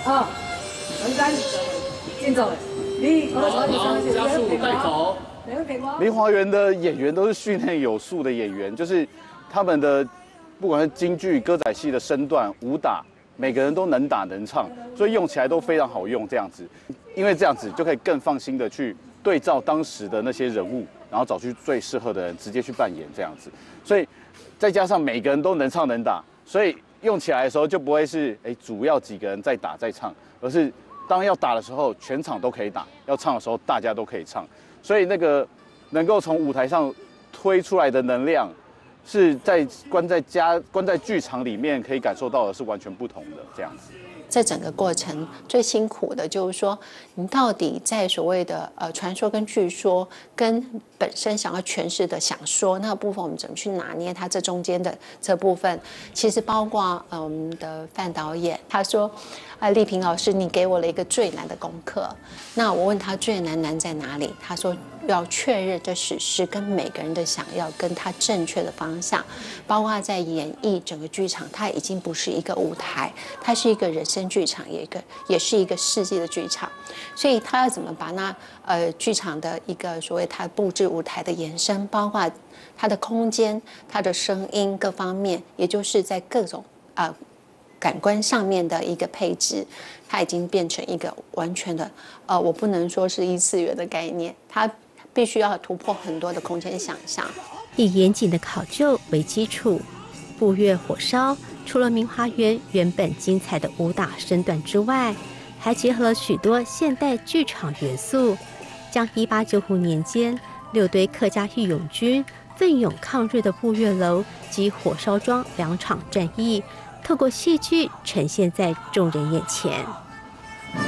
啊，文山，进走，你加速带头。 梨花园的演员都是训练有素的演员，就是他们的不管是京剧、歌仔戏的身段、武打，每个人都能打能唱，所以用起来都非常好用。这样子，因为这样子就可以更放心的去对照当时的那些人物，然后找去最适合的人直接去扮演这样子。所以再加上每个人都能唱能打，所以用起来的时候就不会是主要几个人在打在唱，而是当要打的时候全场都可以打，要唱的时候大家都可以唱。所以那个能够从舞台上推出来的能量，是关在剧场里面可以感受到的是完全不同的这样子。 这整个过程最辛苦的就是说，你到底在所谓的传说跟据说，跟本身想要诠释的想说那个部分，我们怎么去拿捏它这中间的这部分？其实包括我们的范导演，他说，丽萍老师，你给我了一个最难的功课。那我问他最难在哪里？他说要确认这史诗跟每个人的想要跟他正确的方向，包括在演绎整个剧场，它已经不是一个舞台，它是一个人生剧场，也是一个世纪的剧场。所以他要怎么把那剧场的一个所谓他布置舞台的延伸，包括它的空间、它的声音各方面，也就是在各种感官上面的一个配置，它已经变成一个完全的我不能说是异次元的概念，它必须要突破很多的空间想象。 以严谨的考究为基础，步月火烧除了明华园原本精彩的武打身段之外，还结合了许多现代剧场元素，将1895年间6堆客家义勇军奋勇抗日的步月楼及火烧庄2场战役，透过戏剧呈现在众人眼前。